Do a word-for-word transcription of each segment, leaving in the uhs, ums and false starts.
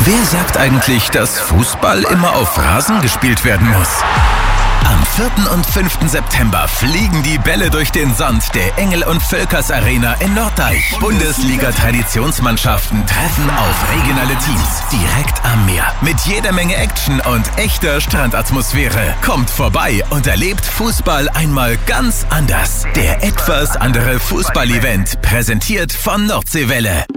Wer sagt eigentlich, dass Fußball immer auf Rasen gespielt werden muss? Am vierten und fünften September fliegen die Bälle durch den Sand der Engel und Völkers Arena in Norddeich. Bundesliga-Traditionsmannschaften treffen auf regionale Teams direkt am Meer. Mit jeder Menge Action und echter Strandatmosphäre. Kommt vorbei und erlebt Fußball einmal ganz anders. Der etwas andere Fußball-Event, präsentiert von Nordseewelle.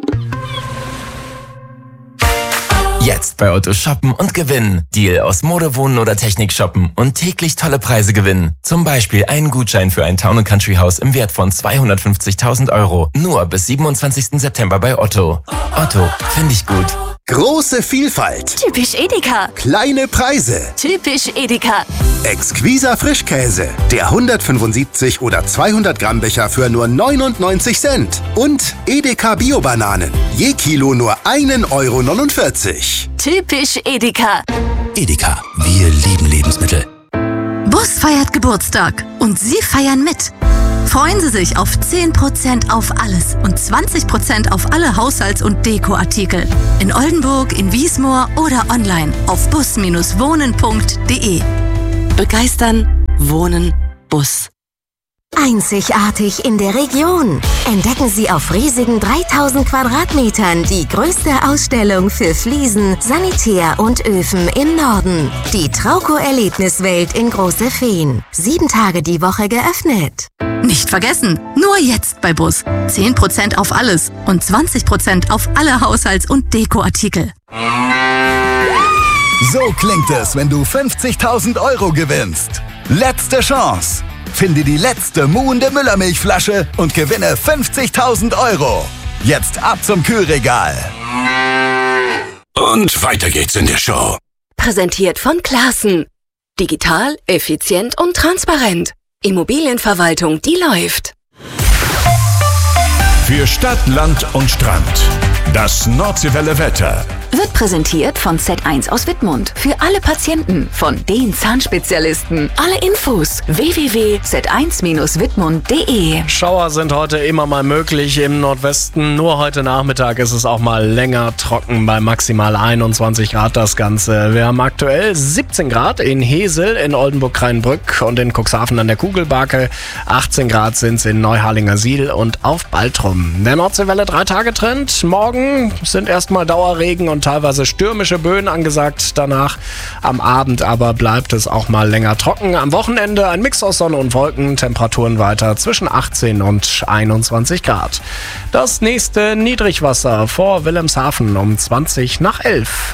Jetzt bei Otto shoppen und gewinnen. Deal aus Mode, Wohnen oder Technik shoppen und täglich tolle Preise gewinnen. Zum Beispiel einen Gutschein für ein Town and Country Haus im Wert von zweihundertfünfzigtausend Euro. Nur bis siebenundzwanzigsten September bei Otto. Otto, finde ich gut. Große Vielfalt. Typisch Edeka. Kleine Preise. Typisch Edeka. Exquiser Frischkäse. Der hundertfünfundsiebzig oder zweihundert Gramm Becher für nur neunundneunzig Cent. Und Edeka Bio-Bananen. Je Kilo nur einen Euro neunundvierzig. Typisch Edeka. Edeka. Wir lieben Lebensmittel. Bus feiert Geburtstag und Sie feiern mit. Freuen Sie sich auf zehn Prozent auf alles und zwanzig Prozent auf alle Haushalts- und Dekoartikel. In Oldenburg, in Wiesmoor oder online auf bus Bindestrich wohnen Punkt de. Begeistern, Wohnen, Bus. Einzigartig in der Region. Entdecken Sie auf riesigen dreitausend Quadratmetern die größte Ausstellung für Fliesen, Sanitär und Öfen im Norden. Die Trauco-Erlebniswelt in Große Feen. Sieben Tage die Woche geöffnet. Nicht vergessen, nur jetzt bei Bus. zehn Prozent auf alles und zwanzig Prozent auf alle Haushalts- und Dekoartikel. So klingt es, wenn du fünfzigtausend Euro gewinnst. Letzte Chance. Finde die letzte muhende Müllermilchflasche und gewinne fünfzigtausend Euro. Jetzt ab zum Kühlregal. Und weiter geht's in der Show. Präsentiert von Classen. Digital, effizient und transparent. Immobilienverwaltung, die läuft. Für Stadt, Land und Strand. Das Nordseewelle Wetter. Wird präsentiert von Z eins aus Wittmund. Für alle Patienten, von den Zahnspezialisten. Alle Infos w w w punkt z eins Bindestrich wittmund punkt de. Schauer sind heute immer mal möglich im Nordwesten. Nur heute Nachmittag ist es auch mal länger trocken bei maximal einundzwanzig Grad das Ganze. Wir haben aktuell siebzehn Grad in Hesel, in Oldenburg-Kreinbrück und in Cuxhaven an der Kugelbake. achtzehn Grad sind es in Neuharlingersiel und auf Baltrum. Der Nordseewelle drei Tage Trend. Morgen sind erstmal Dauerregen und teilweise stürmische Böen angesagt. Danach am Abend aber bleibt es auch mal länger trocken. Am Wochenende ein Mix aus Sonne und Wolken. Temperaturen weiter zwischen achtzehn und einundzwanzig Grad. Das nächste Niedrigwasser vor Wilhelmshaven um zwanzig nach elf.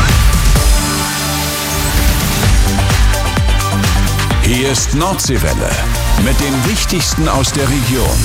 Hier ist Nordseewelle mit dem Wichtigsten aus der Region.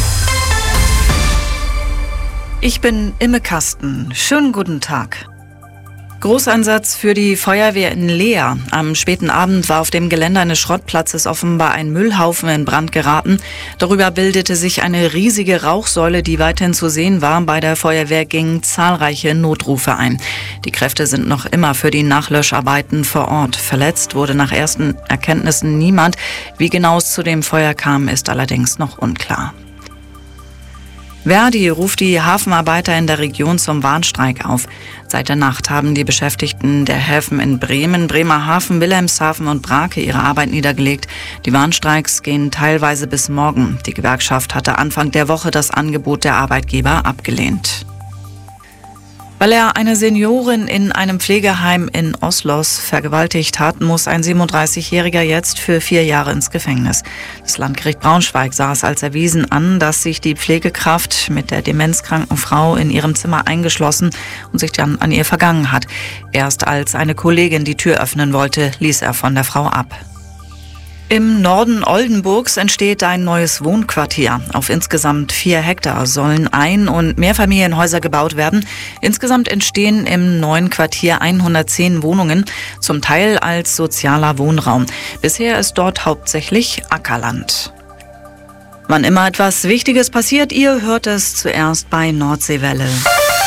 Ich bin Imme Kasten. Schönen guten Tag. Großeinsatz für die Feuerwehr in Leer. Am späten Abend war auf dem Gelände eines Schrottplatzes offenbar ein Müllhaufen in Brand geraten. Darüber bildete sich eine riesige Rauchsäule, die weithin zu sehen war. Bei der Feuerwehr gingen zahlreiche Notrufe ein. Die Kräfte sind noch immer für die Nachlöscharbeiten vor Ort. Verletzt wurde nach ersten Erkenntnissen niemand. Wie genau es zu dem Feuer kam, ist allerdings noch unklar. Verdi ruft die Hafenarbeiter in der Region zum Warnstreik auf. Seit der Nacht haben die Beschäftigten der Häfen in Bremen, Bremerhaven, Wilhelmshaven und Brake ihre Arbeit niedergelegt. Die Warnstreiks gehen teilweise bis morgen. Die Gewerkschaft hatte Anfang der Woche das Angebot der Arbeitgeber abgelehnt. Weil er eine Seniorin in einem Pflegeheim in Oslos vergewaltigt hat, muss ein siebenunddreißigjähriger jetzt für vier Jahre ins Gefängnis. Das Landgericht Braunschweig sah es als erwiesen an, dass sich die Pflegekraft mit der demenzkranken Frau in ihrem Zimmer eingeschlossen und sich dann an ihr vergangen hat. Erst als eine Kollegin die Tür öffnen wollte, ließ er von der Frau ab. Im Norden Oldenburgs entsteht ein neues Wohnquartier. Auf insgesamt vier Hektar sollen Ein- und Mehrfamilienhäuser gebaut werden. Insgesamt entstehen im neuen Quartier hundertzehn Wohnungen, zum Teil als sozialer Wohnraum. Bisher ist dort hauptsächlich Ackerland. Wann immer etwas Wichtiges passiert, ihr hört es zuerst bei Nordseewelle.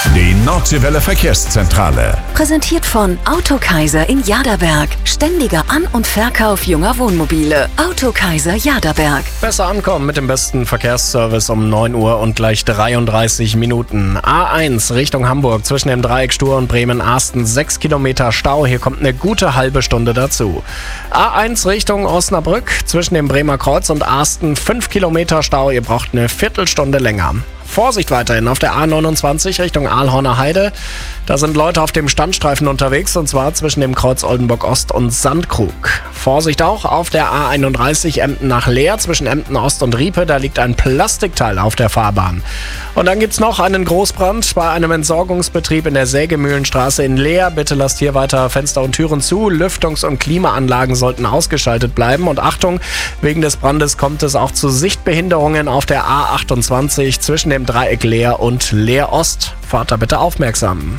Die Nordseewelle Verkehrszentrale. Präsentiert von Autokaiser in Jaderberg. Ständiger An- und Verkauf junger Wohnmobile. Autokaiser Jaderberg. Besser ankommen mit dem besten Verkehrsservice um neun Uhr und gleich dreiunddreißig Minuten. A eins Richtung Hamburg zwischen dem Dreieck Stur und Bremen-Arsten sechs Kilometer Stau. Hier kommt eine gute halbe Stunde dazu. A eins Richtung Osnabrück zwischen dem Bremer Kreuz und Arsten fünf Kilometer Stau. Ihr braucht eine Viertelstunde länger. Vorsicht weiterhin auf der A neunundzwanzig Richtung Aalhorner Heide. Da sind Leute auf dem Standstreifen unterwegs, und zwar zwischen dem Kreuz Oldenburg Ost und Sandkrug. Vorsicht auch auf der A einunddreißig Emden nach Leer zwischen Emden Ost und Riepe. Da liegt ein Plastikteil auf der Fahrbahn. Und dann gibt's noch einen Großbrand bei einem Entsorgungsbetrieb in der Sägemühlenstraße in Leer. Bitte lasst hier weiter Fenster und Türen zu. Lüftungs- und Klimaanlagen sollten ausgeschaltet bleiben. Und Achtung, wegen des Brandes kommt es auch zu Sichtbehinderungen auf der A achtundzwanzig zwischen dem Dreieck Leer und Leer Ost. Fahrt da bitte aufmerksam.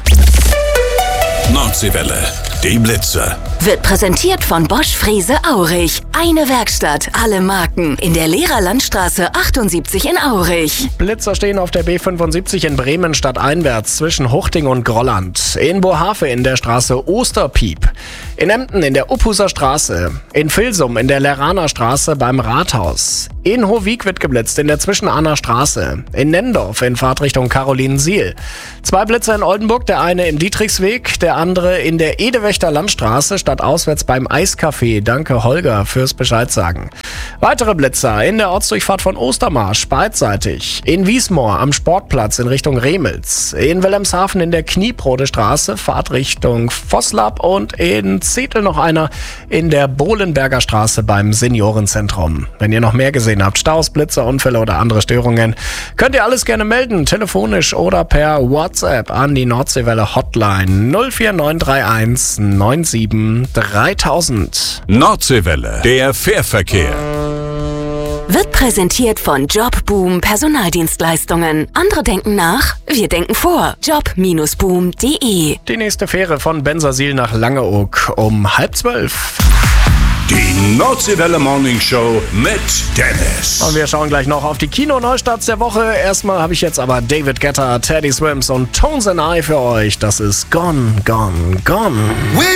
Nordseewelle, die Blitze. Wird präsentiert von Bosch Frese Aurich. Eine Werkstatt, alle Marken. In der Lehrerlandstraße achtundsiebzig in Aurich. Blitzer stehen auf der B fünfundsiebzig in Bremen stadteinwärts zwischen Huchting und Grolland. In Bohave in der Straße Osterpiep. In Emden in der Uphuser Straße. In Vilsum in der Leraner Straße beim Rathaus. In Hovik wird geblitzt in der Zwischenahner Straße. In Nendorf in Fahrtrichtung Carolinensiel. Zwei Blitzer in Oldenburg, der eine im Dietrichsweg, der andere in der Edewächter Landstraße statt auswärts beim Eiscafé. Danke Holger fürs Bescheid sagen. Weitere Blitzer in der Ortsdurchfahrt von Ostermarsch beidseitig. In Wiesmoor am Sportplatz in Richtung Remels. In Wilhelmshaven in der Kniebrode Straße, Fahrtrichtung Vosslab, und in Zetel noch einer in der Bohlenberger Straße beim Seniorenzentrum. Wenn ihr noch mehr gesehen habt, Staus, Blitzer, Unfälle oder andere Störungen, könnt ihr alles gerne melden, telefonisch oder per WhatsApp an die Nordseewelle Hotline null vier neun drei eins neun sieben dreitausend. Nordseewelle, der Fährverkehr. Wird präsentiert von Jobboom Personaldienstleistungen. Andere denken nach, wir denken vor. job Bindestrich boom Punkt de. Die nächste Fähre von Bensersiel nach Langeoog um halb zwölf. Die Nordseewelle Morning Show mit Dennis. Und wir schauen gleich noch auf die Kino-Neustarts der Woche. Erstmal habe ich jetzt aber David Guetta, Teddy Swims und Tones and I für euch. Das ist Gone, Gone, Gone.